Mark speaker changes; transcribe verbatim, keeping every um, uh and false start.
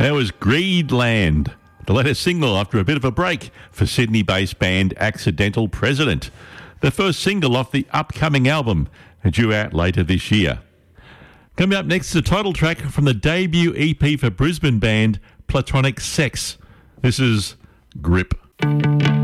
Speaker 1: That was Greedland, the latest single after a bit of a break for Sydney-based band Accidental President. The first single off the upcoming album, due out later this year. Coming up next, the title track from the debut E P for Brisbane band Platonic Sex. This is Grip.